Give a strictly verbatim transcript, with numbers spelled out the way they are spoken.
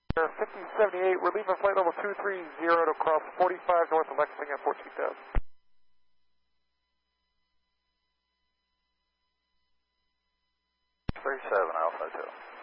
fifty seventy-eight, we're leaving flight level two three zero to cross forty-five north of Lexington at fourteen thousand. thirty-seven Alpha Hotel.